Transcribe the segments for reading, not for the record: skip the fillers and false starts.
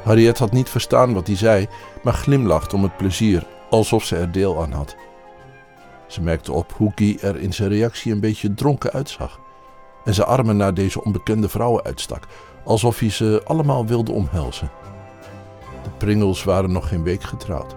Harriet had niet verstaan wat hij zei, maar glimlachte om het plezier, alsof ze er deel aan had. Ze merkte op hoe Guy er in zijn reactie een beetje dronken uitzag en zijn armen naar deze onbekende vrouwen uitstak, alsof hij ze allemaal wilde omhelzen. De Pringles waren nog geen week getrouwd.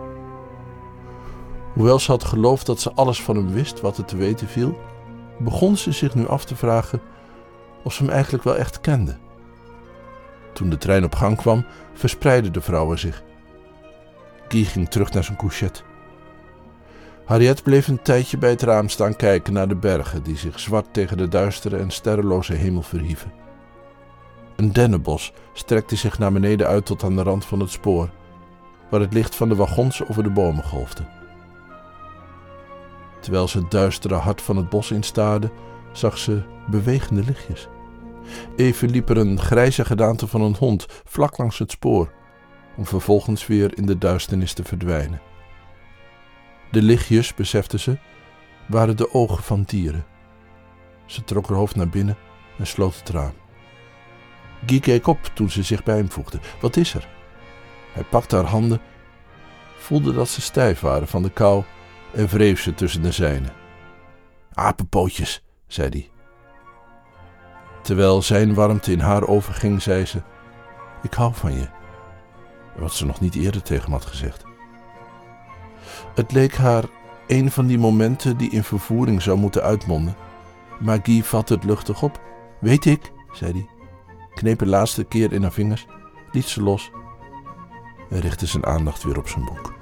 Hoewel ze had geloofd dat ze alles van hem wist wat er te weten viel, begon ze zich nu af te vragen of ze hem eigenlijk wel echt kende. Toen de trein op gang kwam, verspreidden de vrouwen zich. Guy ging terug naar zijn couchette. Harriet bleef een tijdje bij het raam staan kijken naar de bergen die zich zwart tegen de duistere en sterrenloze hemel verhieven. Een dennenbos strekte zich naar beneden uit tot aan de rand van het spoor, waar het licht van de wagons over de bomen golfde. Terwijl ze het duistere hart van het bos instaarde, zag ze bewegende lichtjes. Even liep er een grijze gedaante van een hond vlak langs het spoor, om vervolgens weer in de duisternis te verdwijnen. De lichtjes, besefte ze, waren de ogen van dieren. Ze trok haar hoofd naar binnen en sloot het raam. Guy keek op toen ze zich bij hem voegde. Wat is er? Hij pakte haar handen, voelde dat ze stijf waren van de kou en wreef ze tussen de zijne. Apenpootjes, zei hij. Terwijl zijn warmte in haar overging, zei ze: ik hou van je. Wat ze nog niet eerder tegen hem had gezegd. Het leek haar een van die momenten die in vervoering zou moeten uitmonden, maar Guy vatte het luchtig op. Weet ik, zei hij, kneep een laatste keer in haar vingers, liet ze los en richtte zijn aandacht weer op zijn boek.